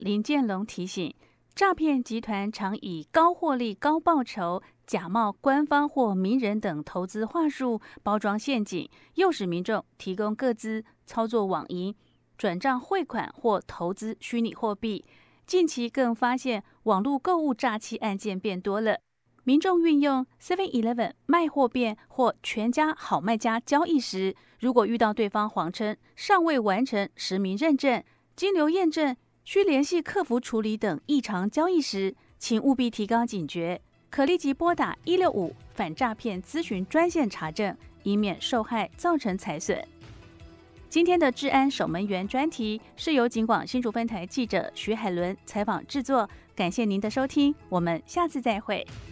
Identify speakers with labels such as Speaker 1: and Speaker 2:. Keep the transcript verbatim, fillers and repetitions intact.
Speaker 1: 林建龙提醒，诈骗集团常以高获利、高报酬、假冒官方或名人等投资话术包装陷阱，诱使民众提供个资操作网银、转账汇款或投资虚拟货币。近期更发现网络购物诈欺案件变多了，民众运用 seven eleven 卖货变或全家好卖家交易时，如果遇到对方谎称尚未完成实名认证、金流验证、需联系客服处理等异常交易时，请务必提高警觉，可立即拨打一六五反诈骗咨询专线查证，以免受害造成财损。今天的治安守门员专题是由警广新竹分台记者徐海伦采访制作，感谢您的收听，我们下次再会。